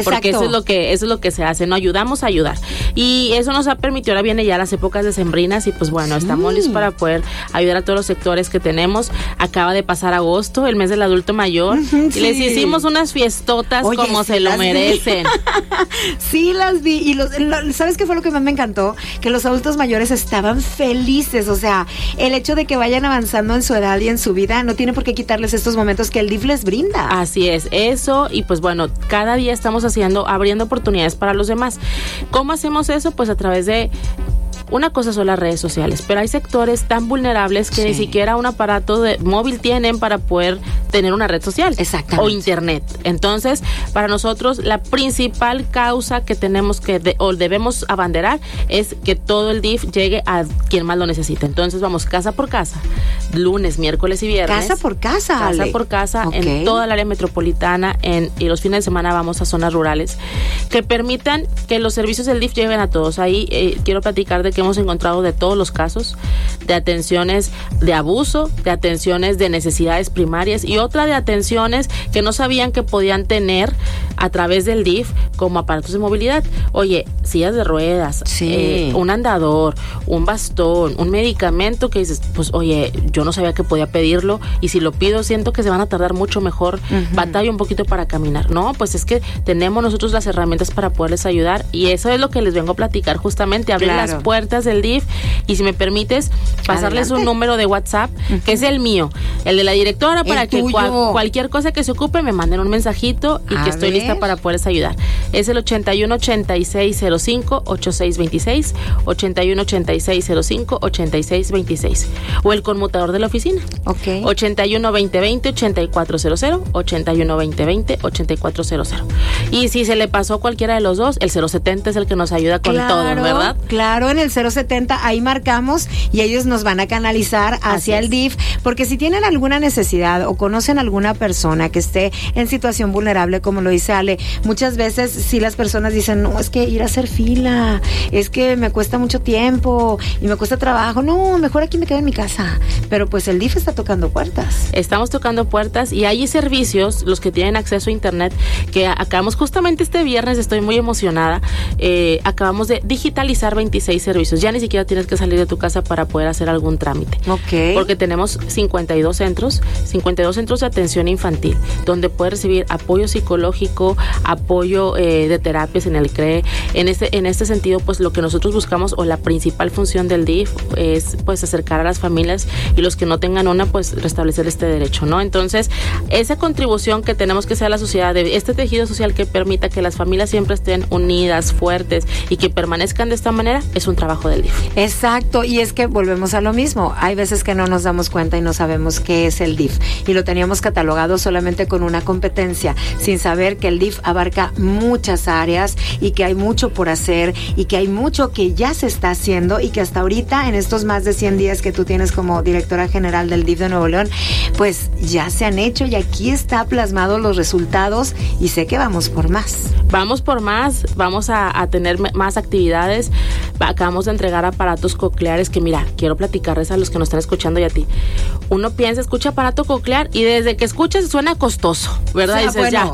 Porque eso es lo que se hace, ¿no? Ayudamos a ayudar. Y eso nos ha permitido, ahora viene ya las épocas decembrinas y pues bueno, estamos listos para poder ayudar a todos los sectores que tenemos. Acaba de pasar agosto, el mes del adulto mayor, y les hicimos unas fiestotas como se lo merecen. Sí, las vi. Y ¿sabes qué fue lo que más me encantó? Que los adultos mayores estaban felices. O sea, el hecho de que vayan avanzando en su edad y en su vida no tiene por qué quitarles estos momentos que el DIF les brinda. Así es, eso. Y pues bueno, cada día estamos abriendo oportunidades para los demás. ¿Cómo hacemos eso? Pues a través de... Una cosa son las redes sociales, pero hay sectores tan vulnerables que ni siquiera un aparato de móvil tienen para poder tener una red social. Exactamente. O internet. Entonces, para nosotros, la principal causa que tenemos o debemos abanderar es que todo el DIF llegue a quien más lo necesita. Entonces, vamos casa por casa, lunes, miércoles y viernes. Casa por casa, Casa por casa, en toda el área metropolitana, y los fines de semana vamos a zonas rurales, que permitan que los servicios del DIF lleguen a todos. Ahí quiero platicar de que hemos encontrado de todos los casos, de atenciones de abuso, de atenciones de necesidades primarias y otra de atenciones que no sabían que podían tener a través del DIF, como aparatos de movilidad. Oye, sillas de ruedas, un andador, un bastón, un medicamento que dices, pues oye, yo no sabía que podía pedirlo y si lo pido siento que se van a tardar mucho mejor, batalla un poquito para caminar. No, pues es que tenemos nosotros las herramientas para poderles ayudar y eso es lo que les vengo a platicar justamente, abrir las puertas del DIF y si me permites pasarles un número de WhatsApp que es el mío, el de la directora, para que cualquier cosa que se ocupe me manden un mensajito y que estoy lista para poderles ayudar. Es el 81-8605-8626, 81-8605-8626 o el conmutador de la oficina. 81-2020-8400, 81-2020-8400. Y si se le pasó cualquiera de los dos, el 070 es el que nos ayuda con todo, ¿verdad? Claro, en el 070 ahí marcamos y ellos nos van a canalizar hacia el DIF, porque si tienen alguna necesidad o conocen alguna persona que esté en situación vulnerable, como lo dice Ale, muchas veces si las personas dicen, no, es que ir a hacer fila, es que me cuesta mucho tiempo y me cuesta trabajo, no, mejor aquí me quedo en mi casa, pero pues el DIF está tocando puertas. Estamos tocando puertas y hay servicios, los que tienen acceso a internet, que acabamos justamente este viernes, estoy muy emocionada, acabamos de digitalizar 26 servicios. Ya ni siquiera tienes que salir de tu casa para poder hacer algún trámite. Porque tenemos 52 centros de atención infantil, donde puedes recibir apoyo psicológico, apoyo de terapias en el CRE. En este sentido, pues lo que nosotros buscamos o la principal función del DIF es pues acercar a las familias y los que no tengan una, pues restablecer este derecho, ¿no? Entonces, esa contribución que tenemos que hacer a la sociedad, de este tejido social que permita que las familias siempre estén unidas, fuertes y que permanezcan de esta manera, es un trabajo del DIF. Exacto, y es que volvemos a lo mismo. Hay veces que no nos damos cuenta y no sabemos qué es el DIF. Y lo teníamos catalogado solamente con una competencia, sin saber que el DIF abarca muchas áreas y que hay mucho por hacer y que hay mucho que ya se está haciendo y que hasta ahorita, en estos más de 100 días que tú tienes como directora general del DIF de Nuevo León, pues ya se han hecho y aquí está plasmado los resultados y sé que vamos por más. Vamos por más, vamos a tener más actividades. Acabamos de entregar aparatos cocleares que, mira, quiero platicarles a los que nos están escuchando y a ti. Uno piensa, escucha aparato coclear y desde que escuchas suena costoso, ¿verdad? Dices, bueno,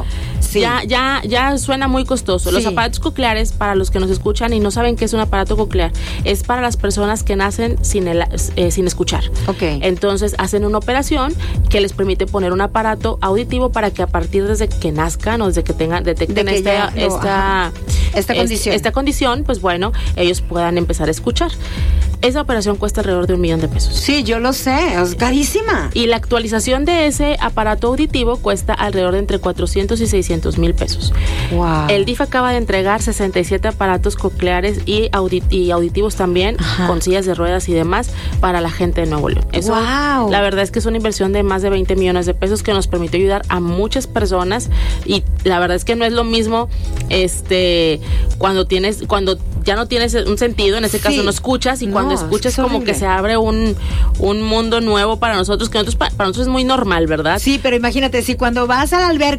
ya suena muy costoso. Los aparatos cocleares, para los que nos escuchan y no saben qué es un aparato coclear, es para las personas que nacen sin escuchar. Entonces hacen una operación que les permite poner un aparato auditivo para que a partir desde que nazcan o desde que detecten esta condición, pues bueno, ellos puedan empezar a escuchar. Esa operación cuesta alrededor de $1 millón. Sí, yo lo sé, es carísima. Y la actualización de ese aparato auditivo cuesta alrededor de entre 400 y 600 mil pesos. Wow. El DIF acaba de entregar 67 aparatos cocleares y auditivos también, con sillas de ruedas y demás, para la gente de Nuevo León. Eso, la verdad es que es una inversión de más de 20 millones de pesos que nos permite ayudar a muchas personas y la verdad es que no es lo mismo cuando ya no tienes un sentido, en ese caso no escuchas y cuando escuchas como que se abre un mundo nuevo para nosotros, que para nosotros es muy normal, ¿verdad? Sí, pero imagínate, si cuando vas a la alberca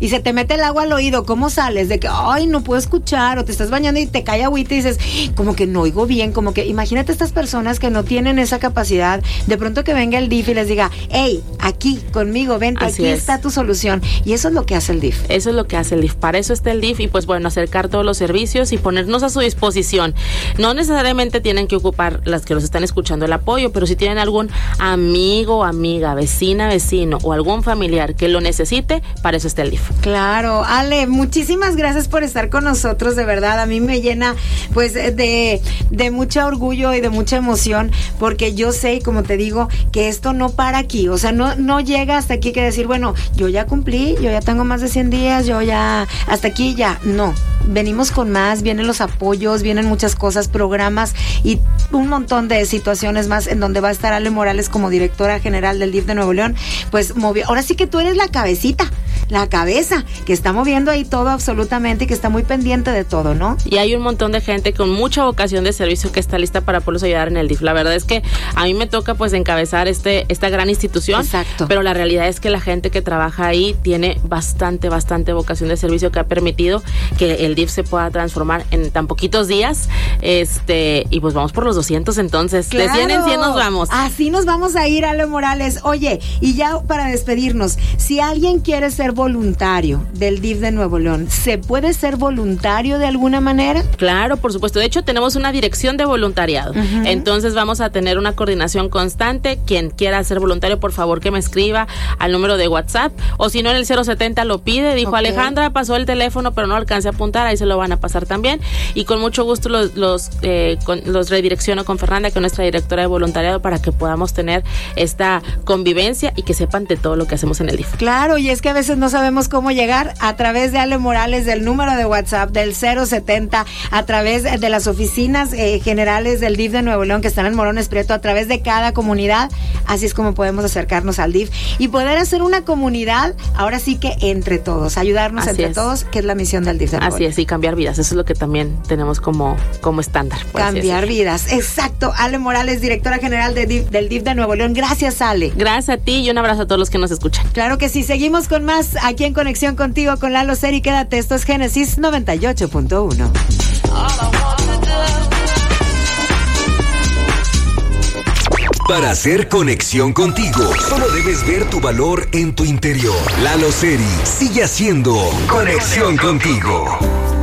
y se te mete el agua al oído, ¿cómo sales? De que, ay, no puedo escuchar, o te estás bañando y te cae agüita y dices, como que no oigo bien, como que, imagínate estas personas que no tienen esa capacidad, de pronto que venga el DIF y les diga, hey, aquí, conmigo, vente, aquí está tu solución. Y eso es lo que hace el DIF. Eso es lo que hace el DIF, para eso está el DIF, y pues bueno, acercar todos los servicios y ponernos a su disposición. No necesariamente tienen que ocupar las que los están escuchando el apoyo, pero si tienen algún amigo, amiga, vecina, vecino o algún familiar que lo necesite, para eso está el DIF. Claro, Ale, muchísimas gracias por estar con nosotros, de verdad, a mí me llena pues de mucho orgullo y de mucha emoción, porque yo sé, y como te digo, que esto no para aquí, o sea, no llega hasta aquí que decir, bueno, yo ya cumplí, yo ya tengo más de 100 días, yo ya, hasta aquí ya, no, venimos con más, vienen los apoyos, vienen muchas cosas, programas y un montón de situaciones más en donde va a estar Ale Morales como directora general del DIF de Nuevo León, pues ahora sí que tú eres la cabecita, la cabeza, que está moviendo ahí todo absolutamente y que está muy pendiente de todo, ¿no? Y hay un montón de gente con mucha vocación de servicio que está lista para poderlos ayudar en el DIF. La verdad es que a mí me toca pues encabezar esta gran institución. Exacto. Pero la realidad es que la gente que trabaja ahí tiene bastante vocación de servicio que ha permitido que el DIF se pueda transformar en tan poquitos días. Y pues vamos por los 200 entonces. Claro. De 100 en 100 nos vamos. Así nos vamos a ir, Ale Morales. Oye, y ya para despedirnos, si alguien quiere ser voluntario del DIF de Nuevo León, ¿se puede ser voluntario de alguna manera? Claro, por supuesto. De hecho, tenemos una dirección de voluntariado. Uh-huh. Entonces vamos a tener una coordinación constante. Quien quiera ser voluntario, por favor que me escriba al número de WhatsApp, o si no en el 070 lo pide. Dijo okay. Alejandra, pasó el teléfono pero no alcancé a apuntar, ahí se lo van a pasar también, y con mucho gusto los redirecciono con Fernanda, que es nuestra directora de voluntariado, para que podamos tener esta convivencia y que sepan de todo lo que hacemos en el DIF. Claro, y es que a veces no sabemos cómo llegar, a través de Ale Morales, del número de WhatsApp del 070, a través de las oficinas generales del DIF de Nuevo León que están en Morones Prieto, a través de cada comunidad. Así es como podemos acercarnos al DIF y poder hacer una comunidad, ahora sí que entre todos, ayudarnos entre todos, que es la misión del DIF de Nuevo León. Así es, y cambiar vidas, eso es lo que también tenemos como estándar. Cambiar vidas, exacto. Ale Morales, directora general del DIF de Nuevo León. Gracias, Ale. Gracias a ti y un abrazo a todos los que nos escuchan. Claro que sí, seguimos con más aquí en Conexión Contigo con Lalo Seri. Quédate, esto es Génesis 98.1. Para hacer conexión contigo, solo debes ver tu valor en tu interior. Lalo Seri sigue haciendo Conexión Contigo.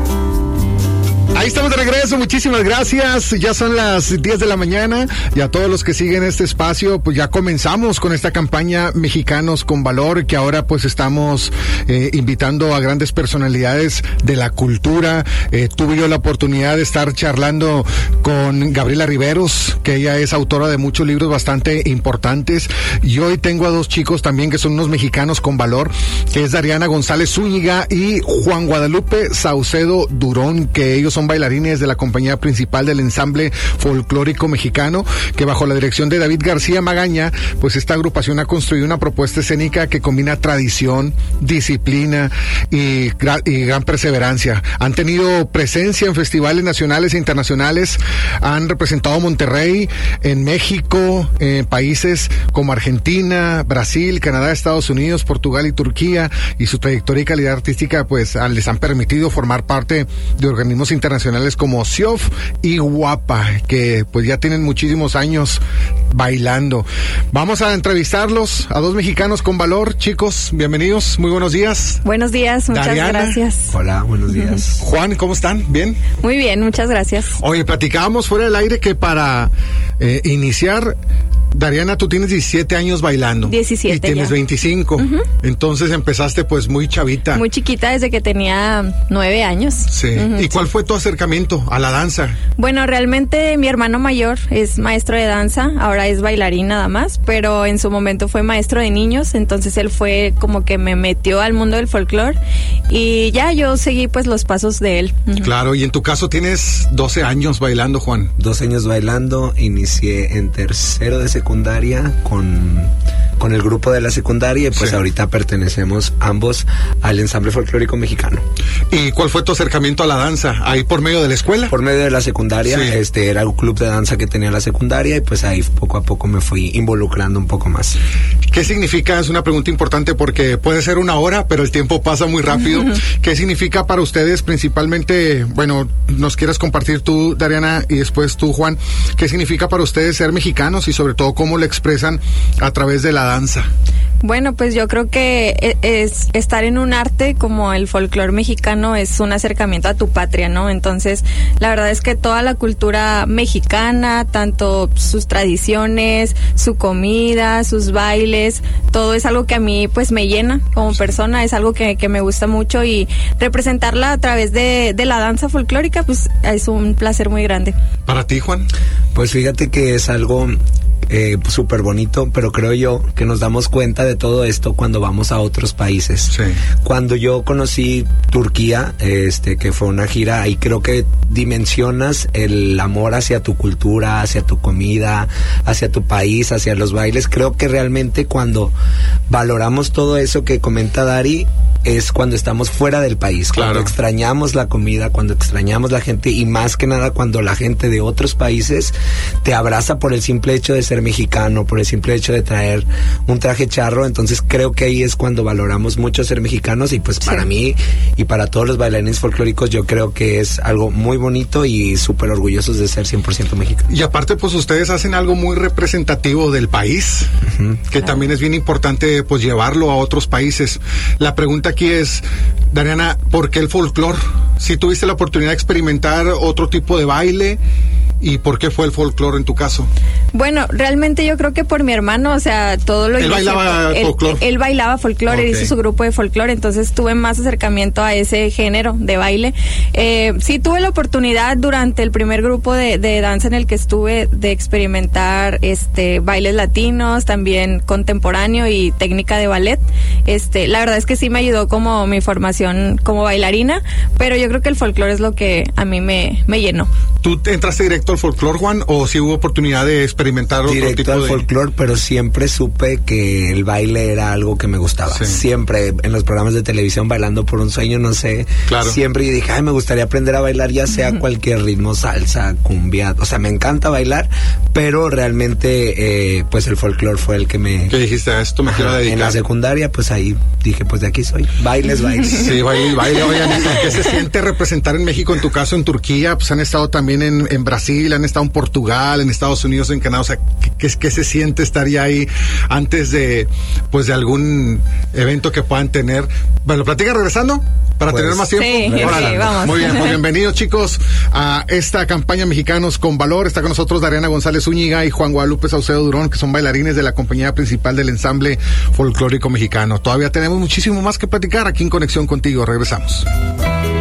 Ahí estamos de regreso, muchísimas gracias. Ya son las 10 de la mañana y a todos los que siguen este espacio, pues ya comenzamos con esta campaña Mexicanos con Valor, que ahora pues estamos invitando a grandes personalidades de la cultura. Tuve yo la oportunidad de estar charlando con Gabriela Riveros, que ella es autora de muchos libros bastante importantes, y hoy tengo a dos chicos también que son unos mexicanos con valor, que es Dariana González Zúñiga y Juan Guadalupe Saucedo Durón, que ellos son bailarines de la compañía principal del ensamble folclórico mexicano, que bajo la dirección de David García Magaña, pues esta agrupación ha construido una propuesta escénica que combina tradición, disciplina y gran perseverancia. Han tenido presencia en festivales nacionales e internacionales, han representado a Monterrey en México, en países como Argentina, Brasil, Canadá, Estados Unidos, Portugal y Turquía, y su trayectoria y calidad artística pues les han permitido formar parte de organismos internacionales como SIOF y Guapa, que pues ya tienen muchísimos años bailando. Vamos a entrevistarlos a dos mexicanos con valor. Chicos, bienvenidos, muy buenos días. Buenos días, muchas gracias. Hola, buenos días. Juan, ¿cómo están? ¿Bien? Muy bien, muchas gracias. Oye, platicábamos fuera del aire que para iniciar, Dariana, tú tienes 17 años bailando. 17 y tienes ya. 25. Uh-huh. Entonces empezaste pues muy chavita. Muy chiquita, desde que tenía 9 años. Sí. Uh-huh. ¿Y cuál fue tu acercamiento a la danza? Bueno, realmente mi hermano mayor es maestro de danza, ahora es bailarín nada más, pero en su momento fue maestro de niños, entonces él fue como que me metió al mundo del folclore y ya yo seguí pues los pasos de él. Uh-huh. Claro, y en tu caso tienes 12 años bailando, Juan. 12 años bailando, inicié en tercero de secundaria con con el grupo de la secundaria y pues ahorita pertenecemos ambos al ensamble folclórico mexicano. ¿Y cuál fue tu acercamiento a la danza? ¿Ahí por medio de la escuela? Por medio de la secundaria, era un club de danza que tenía la secundaria y pues ahí poco a poco me fui involucrando un poco más. ¿Qué significa? Es una pregunta importante porque puede ser una hora, pero el tiempo pasa muy rápido. ¿Qué significa para ustedes principalmente, bueno, nos quieras compartir tú, Dariana, y después tú, Juan, qué significa para ustedes ser mexicanos y sobre todo cómo lo expresan a través de la danza? Bueno, pues yo creo que es estar en un arte como el folclore mexicano es un acercamiento a tu patria, ¿no? Entonces, la verdad es que toda la cultura mexicana, tanto sus tradiciones, su comida, sus bailes, todo es algo que a mí pues me llena como persona, es algo que me gusta mucho y representarla a través de la danza folclórica pues es un placer muy grande. ¿Para ti, Juan? Pues fíjate que es algo súper bonito, pero creo yo que nos damos cuenta de todo esto cuando vamos a otros países. Sí. Cuando yo conocí Turquía, que fue una gira, ahí creo que dimensionas el amor hacia tu cultura, hacia tu comida, hacia tu país, hacia los bailes. Creo que realmente cuando valoramos todo eso que comenta Dari, es cuando estamos fuera del país, cuando extrañamos la comida, cuando extrañamos la gente y más que nada cuando la gente de otros países te abraza por el simple hecho de ser mexicano, por el simple hecho de traer un traje charro. Entonces creo que ahí es cuando valoramos mucho ser mexicanos y pues para mí y para todos los bailarines folclóricos yo creo que es algo muy bonito y súper orgullosos de ser 100% mexicanos. Y aparte pues ustedes hacen algo muy representativo del país, que también es bien importante pues llevarlo a otros países. La pregunta aquí es, Dariana, ¿por qué el folclore? Si tuviste la oportunidad de experimentar otro tipo de baile, ¿y por qué fue el folclore en tu caso? Bueno, realmente yo creo que por mi hermano, o sea, todo lo ¿Él bailaba folclore? Él bailaba folclore, él hizo su grupo de folclore, entonces tuve más acercamiento a ese género de baile. Sí tuve la oportunidad durante el primer grupo de danza en el que estuve de experimentar bailes latinos, también contemporáneo y técnica de ballet. La verdad es que sí me ayudó como mi formación como bailarina, pero yo creo que el folclore es lo que a mí me llenó. ¿Tú entraste directo al folclore, Juan, o si hubo oportunidad de experimentar otro tipo de...? Directo al folclore, pero siempre supe que el baile era algo que me gustaba. Sí. Siempre en los programas de televisión, Bailando por un Sueño, no sé, siempre yo dije, me gustaría aprender a bailar, ya sea cualquier ritmo, salsa, cumbia, o sea, me encanta bailar, pero realmente pues el folclore fue el que me... ¿Qué dijiste? A esto me quiero dedicar. En la secundaria, pues ahí dije, pues de aquí soy. Bailes. Sí, baile. Oigan, ¿qué se siente representar en México, en tu caso en Turquía? Pues han estado también en Brasil, han estado en Portugal, en Estados Unidos, en Canadá. O sea, ¿qué se siente estar ya ahí antes de algún evento que puedan tener? Bueno, ¿platica regresando? Para tener más tiempo. Sí, vamos. Muy bien, bienvenidos chicos a esta campaña Mexicanos con Valor. Está con nosotros Dariana González Zúñiga y Juan Guadalupe Saucedo Durón, que son bailarines de la compañía principal del ensamble folclórico mexicano. Todavía tenemos muchísimo más que platicar aquí en Conexión Contigo. Regresamos.